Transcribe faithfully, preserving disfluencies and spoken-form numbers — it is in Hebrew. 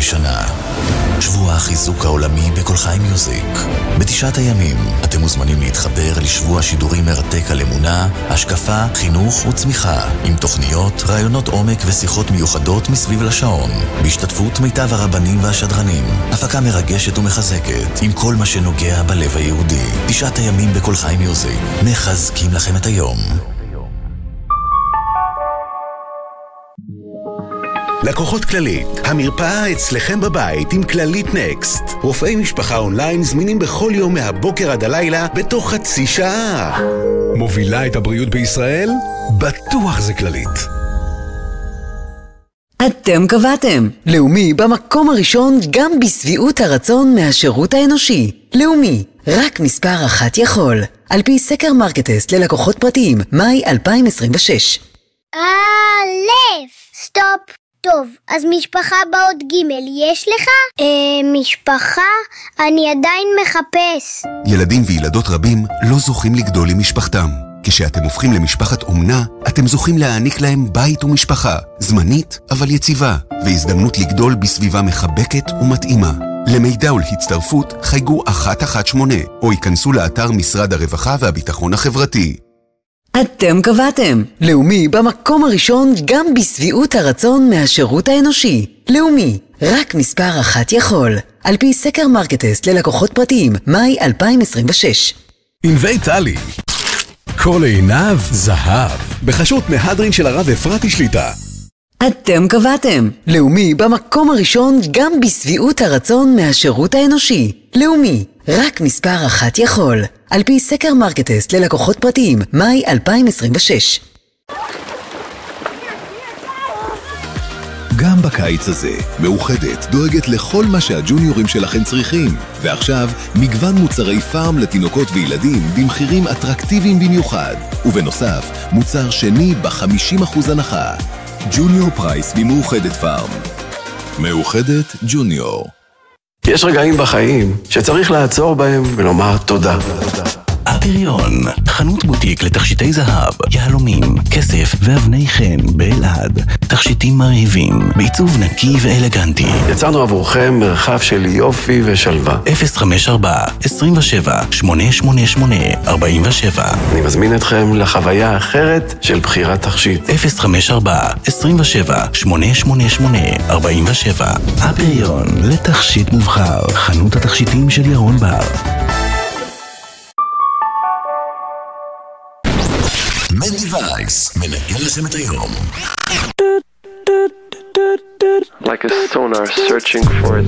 שנה. שבוע החיזוק העולמי בכל חי מיוזיק. בתשעת הימים אתם מוזמנים להתחבר לשבוע שידורים מרתק על אמונה, השקפה, חינוך וצמיחה, עם תוכניות, רעיונות עומק ושיחות מיוחדות מסביב לשעון, בהשתתפות מיטב הרבנים והשדרנים, הפקה מרגשת ומחזקת, עם כל מה שנוגע בלב היהודי. תשעת הימים בכל חי מיוזיק, מחזקים לכם את היום. לקוחות כללית, המרפאה אצלכם בבית עם כללית נקסט. רופאי משפחה אונליין זמינים בכל יום מהבוקר עד הלילה בתוך חצי שעה. מובילה את הבריאות בישראל? בטוח זה כללית. אתם קבעתם. לאומי במקום הראשון גם בסביעות הרצון מהשירות האנושי. לאומי, רק מספר אחת יכול. על פי סקר מרקטסט ללקוחות פרטיים, מאי אלפיים עשרים ושש. א', סטופ. טוב, אז משפחה בעוד ג' יש לך? אה, משפחה? אני עדיין מחפש. ילדים וילדות רבים לא זוכים לגדול עם משפחתם. כשאתם הופכים למשפחת אומנה, אתם זוכים להעניק להם בית ומשפחה, זמנית אבל יציבה, והזדמנות לגדול בסביבה מחבקת ומתאימה. למידע ולהצטרפות חייגו אחת אחת שמונה, או ייכנסו לאתר משרד הרווחה והביטחון החברתי. אתם קבעתם. לאומי במקום הראשון גם בסביעות הרצון מהשירות האנושי. לאומי, רק מספר אחת יכול. על פי סקר מרקטסט ללקוחות פרטיים, מאי אלפיים עשרים ושש. ענבי טלי, כל עיניו זהב, בחשות מהדרין של הרב אפרתי שליטה. אתם קבעתם. לאומי במקום הראשון גם בסביעות הרצון מהשירות האנושי. לאומי, רק מספר אחת יכול. על פי סקר מרקטסט ללקוחות פרטיים, מאי אלפיים עשרים ושש. גם בקיץ הזה, מאוחדת דואגת לכל מה שהג'וניורים שלכם צריכים. ועכשיו, מגוון מוצרי פארם לתינוקות וילדים במחירים אטרקטיביים במיוחד. ובנוסף, מוצר שני ב-חמישים אחוז הנחה. ג'וניור פרייס במאוחדת פארם. מאוחדת ג'וניור. יש רגעים בחיים שצריך לעצור בהם ולומר תודה. הפריון, חנות בוטיק לתכשיטי זהב, יהלומים, כסף ואבני חן באלעד. תכשיטים מרהיבים, בעיצוב נקי ואלגנטי. יצרנו עבורכם מרחב של יופי ושלווה. אפס חמש ארבע, עשרים ושבע, שמונה שמונה שמונה, ארבעים ושבע. אני מזמין אתכם לחוויה אחרת של בחירת תכשיט. אפס חמש ארבע, עשרים ושבע, שמונה שמונה שמונה, ארבעים ושבע. הפריון, לתכשיט מובחר, חנות התכשיטים של ירון בר. מדיווייס, מנגן לכם את היום. Like a sonar searching for its